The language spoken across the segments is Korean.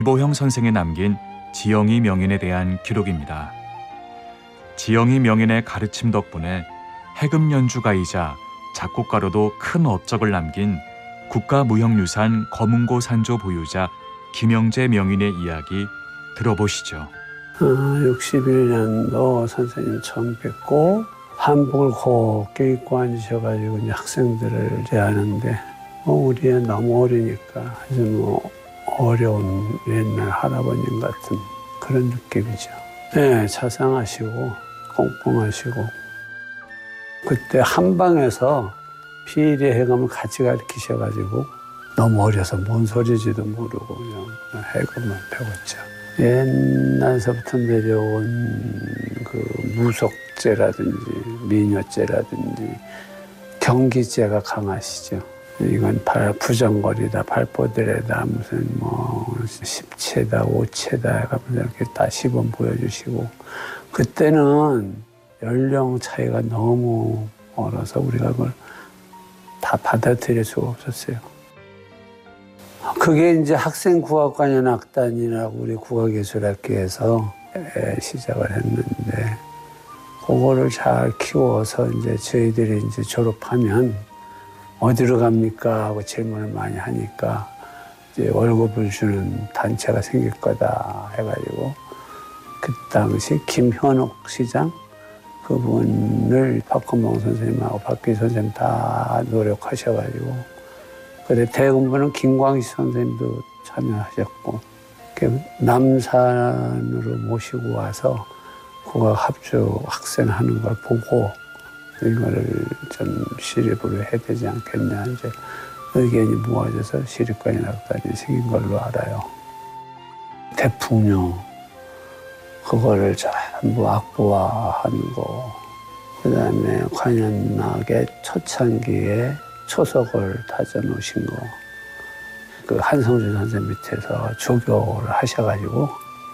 이보형 선생이 남긴 지영이 명인에 대한 기록입니다. 지영이 명인의 가르침 덕분에 해금 연주가이자 작곡가로도 큰 업적을 남긴 국가무형유산 검은고 산조 보유자 김영재 명인의 이야기 들어보시죠. 61년도 선생님 처음 뵙고 한복을 곱게 입고 앉으셔가지고 이제 학생들을 대하는데 우리 애 너무 어리니까 아주 어려운 옛날 할아버님 같은 그런 느낌이죠. 네, 자상하시고 꼼꼼하시고 그때 한방에서 피일의 해금을 같이 가르치셔가지고 너무 어려서 뭔 소리지도 모르고 그냥 해금만 배웠죠. 옛날서부터 내려온 그 무속죄라든지 미녀죄라든지 경기죄가 강하시죠. 이건 부정거리다, 발포들에다 무슨 십체다, 오체다 해가면서 이렇게 다 시범 보여주시고 그때는 연령 차이가 너무 어려서 우리가 그걸 다 받아들일 수가 없었어요. 그게 이제 학생국악관현악단이라고 우리 국악예술학교에서 시작을 했는데 그거를 잘 키워서 이제 저희들이 이제 졸업하면 어디로 갑니까? 하고 질문을 많이 하니까 이제 월급을 주는 단체가 생길 거다 해가지고 그 당시 김현옥 시장 그분을 박건봉 선생님하고 박기 선생님 다 노력하셔가지고 그래 대금부는 김광식 선생님도 참여하셨고 남산으로 모시고 와서 국악 합주 학생 하는 걸 보고 이거를 좀 시립으로 해야 되지 않겠냐 이제 의견이 모아져서 시립관현악단이 생긴 걸로 알아요. 대풍요 그거를 전부 악보화하는 거 그다음에 관현악의 초창기에 초석을 다져 놓으신 거 그 한성준 선생님 밑에서 조교를 하셔가지고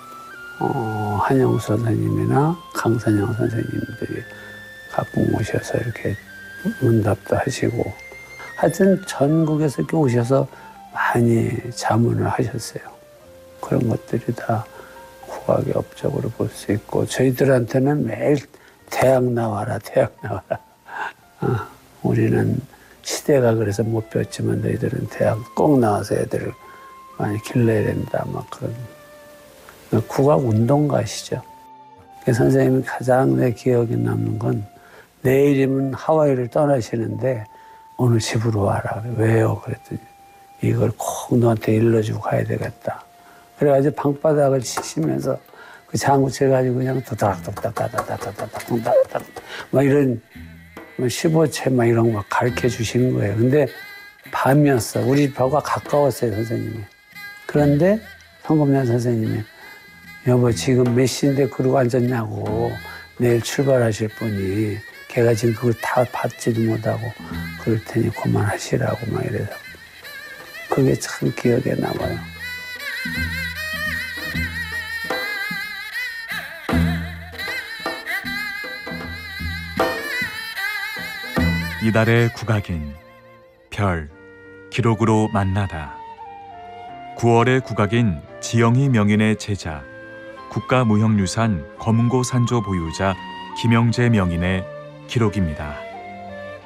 한영수 선생님이나 강선영 선생님들이 갖고 오셔서 이렇게 문답도 하시고 하여튼 전국에서 이렇게 오셔서 많이 자문을 하셨어요. 그런 것들이 다 국악의 업적으로 볼 수 있고 저희들한테는 매일 대학 나와라 대학 나와라 우리는 시대가 그래서 못 배웠지만 너희들은 대학 꼭 나와서 애들을 많이 길러야 된다 막 그런 국악 운동가시죠. 선생님이 가장 내 기억에 남는 건 내일이면 하와이를 떠나시는데 오늘 집으로 와라. 왜요? 그랬더니 이걸 꼭 너한테 일러주고 가야 되겠다. 그래가지고 방바닥을 치시면서 그 장구 쳐가지고 그냥 도닥도닥다다다다다닥 막 이런 15채 막 이런 거 가르쳐 주시는 거예요. 근데 밤이었어. 우리 벽과 가까웠어요, 선생님이. 그런데 성금년 선생님이 여보 지금 몇 시인데 그러고 앉았냐고 내일 출발하실 분이 걔가 지금 그걸 다 받지도 못하고 그럴 테니 그만하시라고 막 이래서 그게 참 기억에 남아요. 이달의 국악인 별 기록으로 만나다 9월의 국악인 지영이 명인의 제자 국가무형유산 검은고 산조 보유자 김영재 명인의 기록입니다.